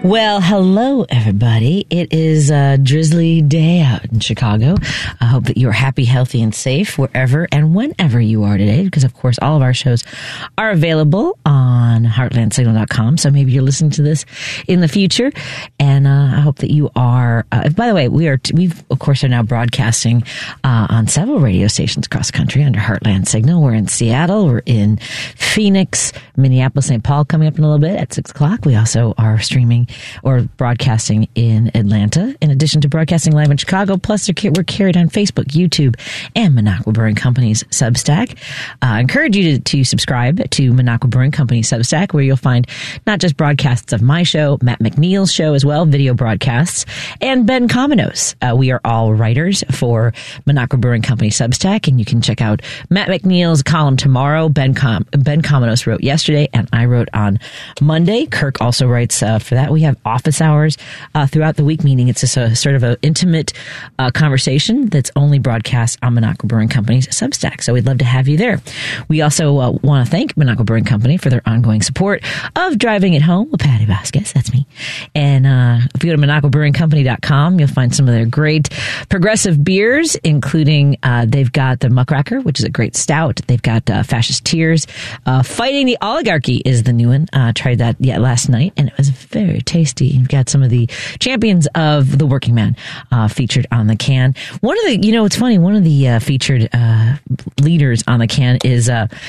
Well, hello, everybody. It is a drizzly day out in Chicago. I hope that you are happy, healthy, and safe wherever and whenever you are today, because, of course, all of our shows are available on heartlandsignal.com. So maybe you're listening to this in the future. And I hope that you are. By the way, we of course, are now broadcasting on several radio stations across the country under Heartland Signal. We're in Seattle. We're in Phoenix, Minneapolis, St. Paul coming up in a little bit at 6 o'clock. We also are streaming or broadcasting in Atlanta, in addition to broadcasting live in Chicago. Plus, we're carried on Facebook, YouTube, and Minocqua Brewing Company's Substack. I encourage you to subscribe to Minocqua Brewing Company Substack, where you'll find not just broadcasts of my show, Matt McNeil's show as well, video broadcasts, and Ben Cominos. We are all writers for Minocqua Brewing Company Substack, and you can check out Matt McNeil's column tomorrow. Ben Cominos wrote yesterday, and I wrote on Monday. Kirk also writes for that. We have office hours throughout the week, meaning it's just a sort of an intimate conversation that's only broadcast on Minocqua Brewing Company's Substack. So we'd love to have you there. We also want to thank Minocqua Brewing Company for their ongoing support of Driving It Home with Patty Vasquez. That's me. And if you go to MinocquaBrewingCompany.com, you'll find some of their great progressive beers, including they've got the Muckraker, which is a great stout. They've got Fascist Tears. Fighting the Oligarchy is the new one. Tried that last night, and it was very tasty. You've got some of the champions of the working man featured on the can. One of the, it's funny, one of the featured leaders on the can is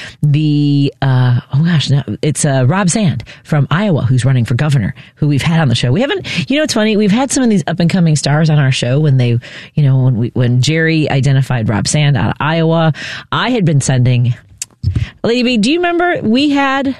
it's Rob Sand from Iowa, who's running for governor, who we've had on the show. We haven't, it's funny, we've had some of these up and coming stars on our show when they, when Jerry identified Rob Sand out of Iowa. I had been sending, Lady B, do you remember we had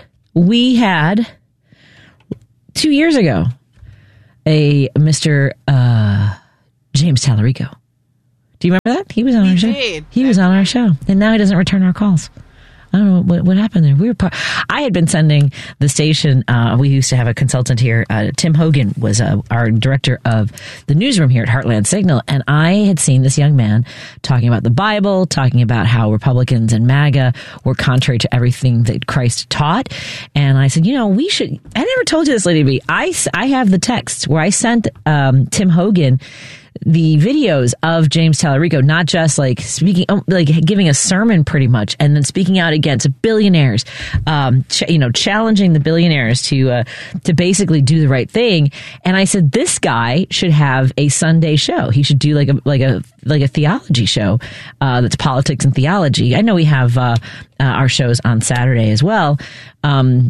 2 years ago, a Mr. James Tallarico. Do you remember that? He was on our show. He was on our show, and now he doesn't return our calls. I don't know what happened there. I had been sending the station. We used to have a consultant here. Tim Hogan was our director of the newsroom here at Heartland Signal, and I had seen this young man talking about the Bible, talking about how Republicans and MAGA were contrary to everything that Christ taught. And I said, we should. I never told you this, Lady B. I have the texts where I sent Tim Hogan the videos of James Tallarico, not just like speaking, like giving a sermon pretty much, and then speaking out against billionaires, challenging the billionaires to basically do the right thing. And I said, this guy should have a Sunday show. He should do like a theology show that's politics and theology. I know we have our shows on Saturday as well. I'm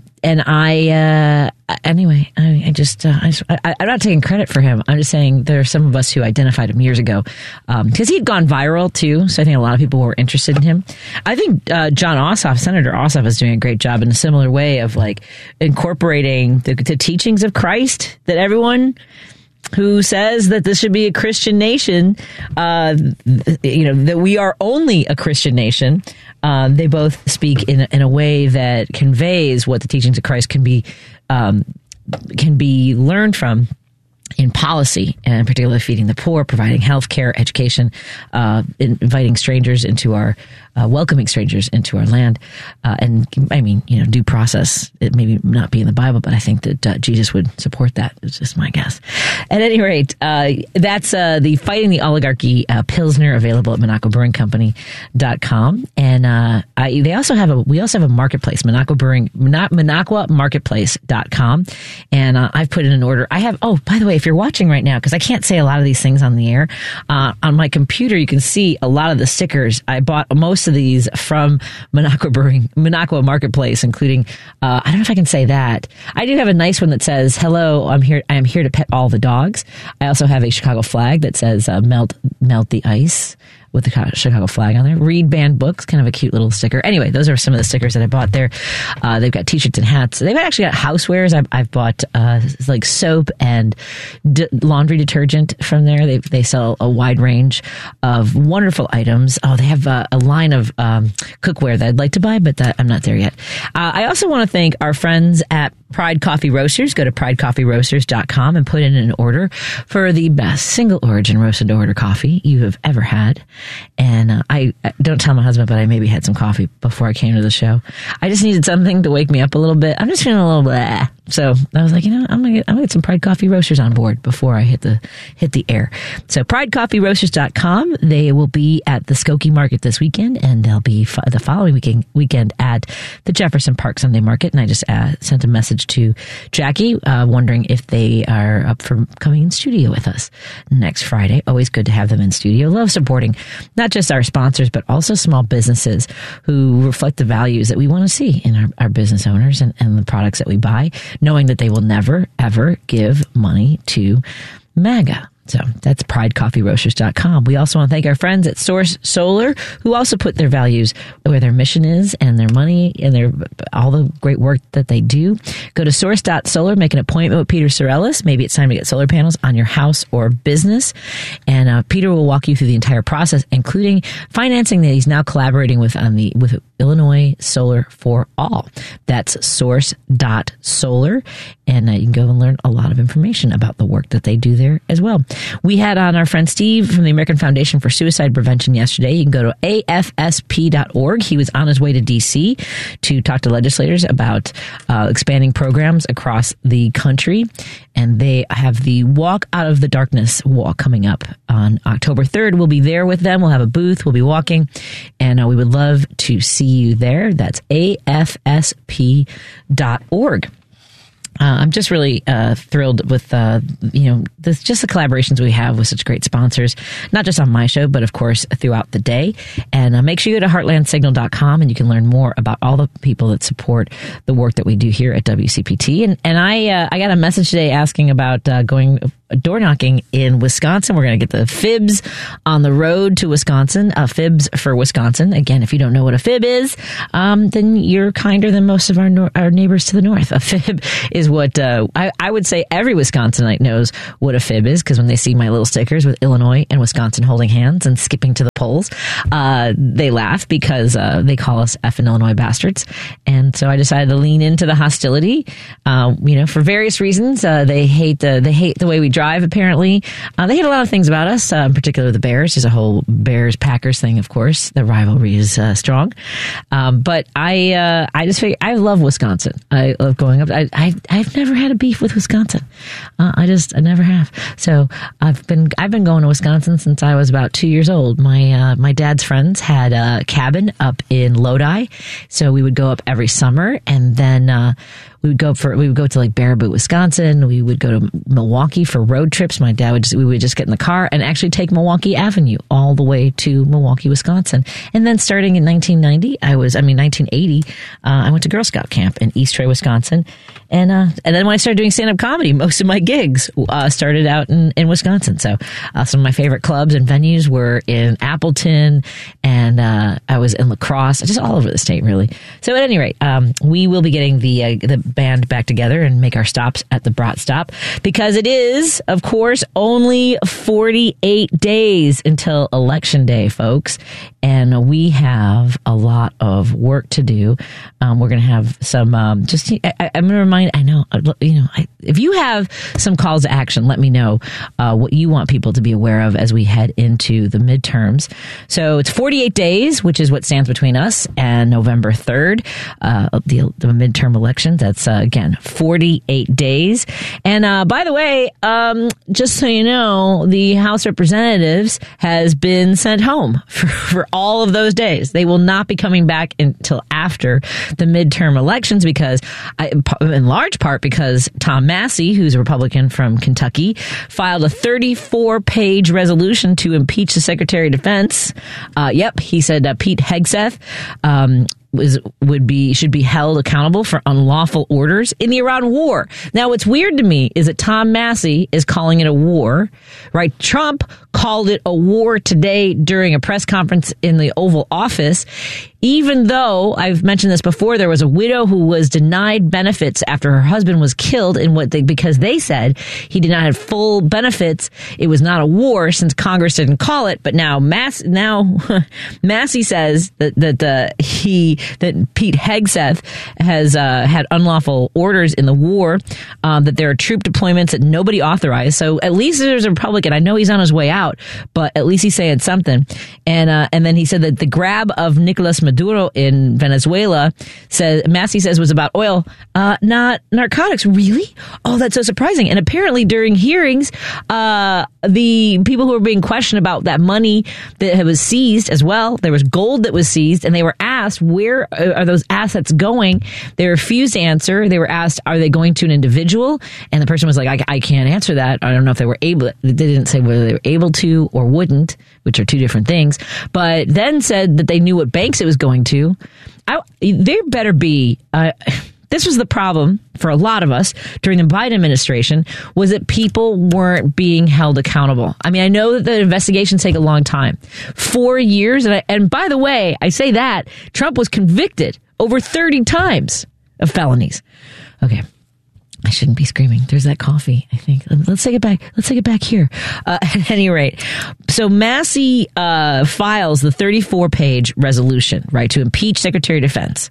not taking credit for him. I'm just saying there are some of us who identified him years ago because he'd gone viral too. So I think a lot of people were interested in him. I think John Ossoff, Senator Ossoff, is doing a great job in a similar way of like incorporating the teachings of Christ, that everyone who says that this should be a Christian nation, that we are only a Christian nation. They both speak in a way that conveys what the teachings of Christ can be learned from in policy, and particularly feeding the poor, providing health care, education, inviting strangers into our, welcoming strangers into our land. And I mean, due process, it may not be in the Bible, but I think that Jesus would support that. It's just my guess. At any rate, that's the Fighting the Oligarchy Pilsner, available at MinocquaBrewingCompany.com. And we also have a marketplace, MinocquaMarketplace.com. And I've put in an order. By the way, if you're watching right now, because I can't say a lot of these things on the air, on my computer you can see a lot of the stickers. I bought most of these from Minocqua Marketplace, including I don't know if I can say that. I do have a nice one that says, "Hello, I am here to pet all the dogs." I also have a Chicago flag that says melt the ice, with the Chicago flag on there. Read banned books, kind of a cute little sticker. Anyway, those are some of the stickers that I bought there. They've got t-shirts and hats. They've actually got housewares. I've bought like soap and laundry detergent from there. They sell a wide range of wonderful items. Oh, they have a line of cookware that I'd like to buy, but I'm not there yet. I also want to thank our friends at Pride Coffee Roasters. Go to pridecoffeeroasters.com and put in an order for the best single origin roasted to order coffee you have ever had. And I don't tell my husband, but I maybe had some coffee before I came to the show. I just needed something to wake me up a little bit. I'm just feeling a little blah. So I was like, I'm gonna get some Pride Coffee Roasters on board before I hit the air. So PrideCoffeeRoasters.com. They will be at the Skokie Market this weekend, and they'll be the following weekend at the Jefferson Park Sunday Market. And I just sent a message to Jackie, wondering if they are up for coming in studio with us next Friday. Always good to have them in studio. Love supporting not just our sponsors, but also small businesses who reflect the values that we want to see in our business owners and the products that we buy, knowing that they will never, ever give money to MAGA. So that's PrideCoffeeRoasters.com. We also want to thank our friends at Source Solar, who also put their values where their mission is and their money and all the great work that they do. Go to Source.Solar, make an appointment with Peter Sorellis. Maybe it's time to get solar panels on your house or business. And Peter will walk you through the entire process, including financing that he's now collaborating with Illinois Solar for All. That's Source.Solar. And you can go and learn a lot of information about the work that they do there as well. We had on our friend Steve from the American Foundation for Suicide Prevention yesterday. You can go to afsp.org. He was on his way to D.C. to talk to legislators about expanding programs across the country. And they have the Walk Out of the Darkness walk coming up on October 3rd. We'll be there with them. We'll have a booth. We'll be walking. And we would love to see you there. That's afsp.org. I'm just really thrilled with just the collaborations we have with such great sponsors, not just on my show, but of course throughout the day. And make sure you go to heartlandsignal.com and you can learn more about all the people that support the work that we do here at WCPT. And I got a message today asking about going door knocking in Wisconsin. We're going to get the fibs on the road to Wisconsin, fibs for Wisconsin. Again, if you don't know what a fib is, then you're kinder than most of our neighbors to the north. A fib is what I would say every Wisconsinite knows what a fib is, because when they see my little stickers with Illinois and Wisconsin holding hands and skipping to the polls, they laugh because they call us effing Illinois bastards. And so I decided to lean into the hostility, for various reasons. They hate the way we drive, apparently. They hate a lot of things about us, in particular the Bears. There's a whole Bears-Packers thing, of course. The rivalry is strong. But I just figure, I love Wisconsin. I love going up. I've never had a beef with Wisconsin. I never have. So I've been going to Wisconsin since I was about 2 years old. My dad's friends had a cabin up in Lodi, so we would go up every summer, and then we would go to like Baraboo, Wisconsin. We would go to Milwaukee for road trips. My dad we would just get in the car and actually take Milwaukee Avenue all the way to Milwaukee, Wisconsin. And then starting in 1980, I went to Girl Scout camp in East Troy, Wisconsin. And then when I started doing stand-up comedy, most of my gigs started out in Wisconsin. So some of my favorite clubs and venues were in Appleton, and I was in La Crosse, just all over the state, really. So at any rate, we will be getting the band back together and make our stops at the Brat Stop, because it is, of course, only 48 days until Election Day, folks. And we have a lot of work to do. We're going to have some, I'm going to remind, if you have some calls to action, let me know what you want people to be aware of as we head into the midterms. So it's 48 days, which is what stands between us and November 3rd, the midterm elections. That's, again, 48 days. And by the way, just so you know, the House of Representatives has been sent home for all of those days. They will not be coming back until after the midterm elections, because in large part because Tom Massey, who's a Republican from Kentucky, filed a 34-page resolution to impeach the Secretary of Defense. He said Pete Hegseth should be held accountable for unlawful orders in the Iran war. Now, what's weird to me is that Tom Massey is calling it a war, right? Trump called it a war today during a press conference in the Oval Office, even though, I've mentioned this before, there was a widow who was denied benefits after her husband was killed because they said he did not have full benefits. It was not a war since Congress didn't call it. But now Massey says that Pete Hegseth has had unlawful orders in the war, that there are troop deployments that nobody authorized. So at least there's a Republican. I know he's on his way out, but at least he's saying something. And then he said that the grab of Nicholas Maduro in Venezuela, Massey says was about oil, not narcotics. Really? Oh, that's so surprising. And apparently during hearings, the people who were being questioned about that money that was seized as well, there was gold that was seized, and they were asked, where are those assets going? They refused to answer. They were asked, are they going to an individual? And the person was like, I can't answer that. I don't know if they were able. They didn't say whether they were able to or wouldn't, which are two different things, but then said that they knew what banks it was going to. There better be... This was the problem for a lot of us during the Biden administration, was that people weren't being held accountable. I mean, I know that the investigations take a long time. 4 years. And by the way, I say that Trump was convicted over 30 times of felonies. Okay. I shouldn't be screaming. There's that coffee, I think. Let's take it back. Let's take it back here. At any rate, so Massey files the 34-page resolution, right, to impeach Secretary of Defense.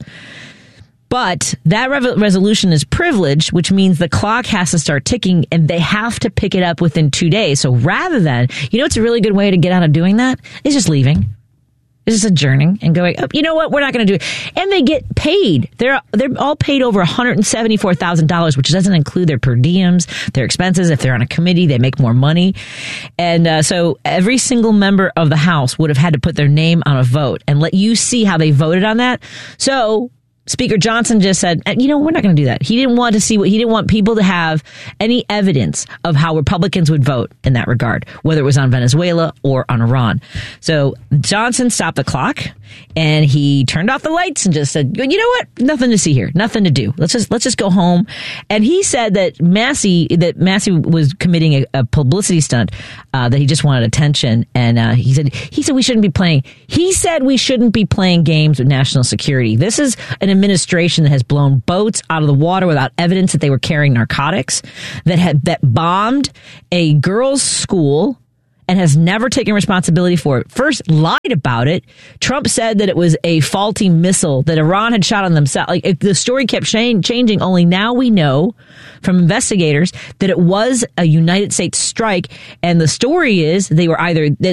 But that resolution is privileged, which means the clock has to start ticking, and they have to pick it up within 2 days. So rather than, it's a really good way to get out of doing that is just leaving. It's just adjourning and going, oh, you know what? We're not going to do it. And they get paid. They're all paid over $174,000, which doesn't include their per diems, their expenses. If they're on a committee, they make more money. And so every single member of the House would have had to put their name on a vote and let you see how they voted on that. So Speaker Johnson just said, we're not going to do that. He didn't want people to have any evidence of how Republicans would vote in that regard, whether it was on Venezuela or on Iran. So Johnson stopped the clock and he turned off the lights and just said, you know what? Nothing to see here. Nothing to do. Let's just go home. And he said that Massey was committing a publicity stunt, that he just wanted attention. And he said we shouldn't be playing. He said we shouldn't be playing games with national security. This is an administration that has blown boats out of the water without evidence that they were carrying narcotics, that bombed a girls' school and has never taken responsibility for it. First lied about it. Trump said that it was a faulty missile that Iran had shot on themselves. Like, the story kept changing. Only now we know from investigators that it was a United States strike. And the story is they were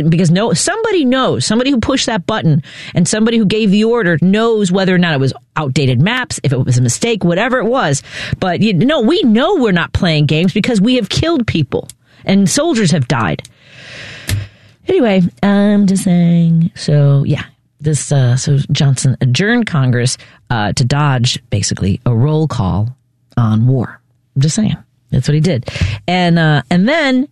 somebody who pushed that button and somebody who gave the order knows whether or not it was outdated maps, if it was a mistake, whatever it was. But we know we're not playing games because we have killed people and soldiers have died. Anyway, I'm just saying. So yeah, so Johnson adjourned Congress to dodge basically a roll call on war. I'm just saying that's what he did, and then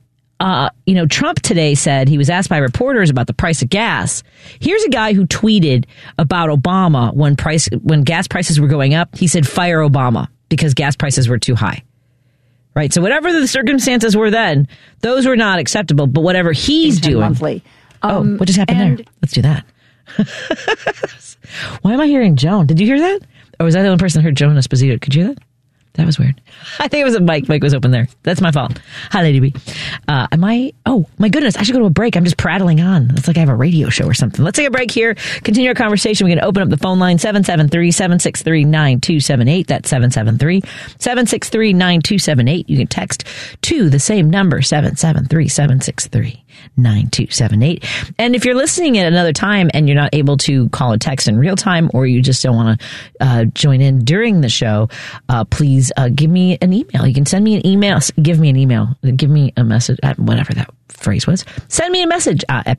Trump today said he was asked by reporters about the price of gas. Here's a guy who tweeted about Obama when gas prices were going up. He said, "Fire Obama," because gas prices were too high. Right. So whatever the circumstances were then, those were not acceptable. But whatever he's doing. Monthly. What just happened there? Let's do that. Why am I hearing Joan? Did you hear that? Or was I the only person that heard Joan Esposito? Could you hear that? That was weird. I think it was a mic. Mic was open there. That's my fault. Hi, Lady B. Oh, my goodness. I should go to a break. I'm just prattling on. It's like I have a radio show or something. Let's take a break here. Continue our conversation. We're going to open up the phone line, 773-763-9278. That's 773-763-9278. You can text to the same number, 773-763-9278. And if you're listening at another time and you're not able to call or text in real time, or you just don't want to join in during the show, please give me an email. You can send me an email. Give me an email. Give me a message at whatever that phrase was. Send me a message at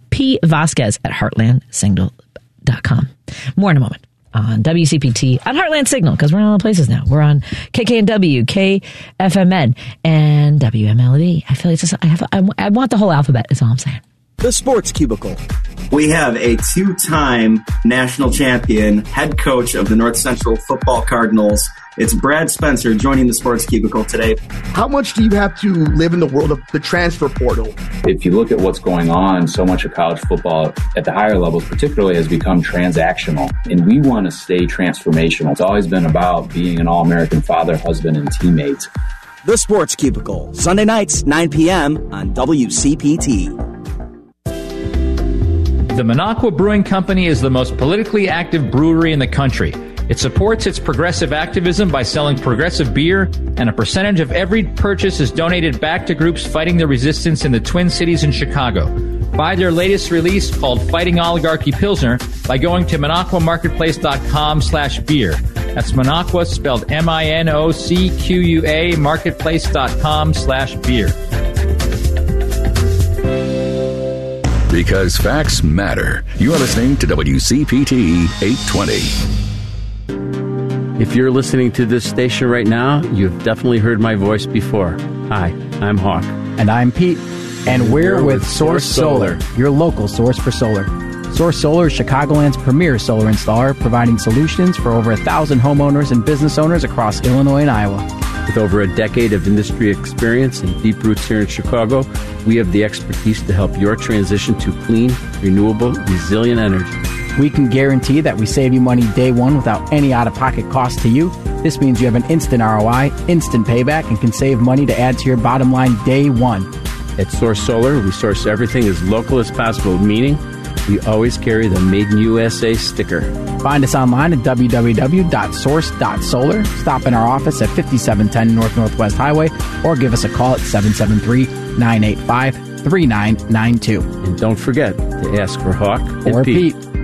pvasquez@heartlandsignal.com. More in a moment on WCPT, on Heartland Signal, because we're in all the places now. We're on KKNW, KFMN, and WMLD. I feel like I want the whole alphabet, is all I'm saying. The Sports Cubicle. We have a two-time national champion, head coach of the North Central Football Cardinals. It's Brad Spencer joining the Sports Cubicle today. How much do you have to live in the world of the transfer portal? If you look at what's going on, so much of college football at the higher levels particularly has become transactional. And we want to stay transformational. It's always been about being an all-American father, husband, and teammate. The Sports Cubicle, Sunday nights, 9 p.m. on WCPT. The Minocqua Brewing Company is the most politically active brewery in the country. It supports its progressive activism by selling progressive beer, and a percentage of every purchase is donated back to groups fighting the resistance in the Twin Cities and Chicago. Buy their latest release called Fighting Oligarchy Pilsner by going to minocquamarketplace.com/beer. That's Minocqua, spelled MINOCQUA, marketplace.com/beer. Because facts matter. You are listening to WCPT 820. If you're listening to this station right now, you've definitely heard my voice before. Hi, I'm Hawk. And I'm Pete. And we're with Source Solar, your local source for solar. Source Solar is Chicagoland's premier solar installer, providing solutions for over 1,000 homeowners and business owners across Illinois and Iowa. With over a decade of industry experience and deep roots here in Chicago, we have the expertise to help your transition to clean, renewable, resilient energy. We can guarantee that we save you money day one without any out-of-pocket cost to you. This means you have an instant ROI, instant payback, and can save money to add to your bottom line day one. At Source Solar, we source everything as local as possible, meaning we always carry the Made in USA sticker. Find us online at www.source.solar. Stop in our office at 5710 North Northwest Highway or give us a call at 773-985-3992. And don't forget to ask for Hawk or and Pete.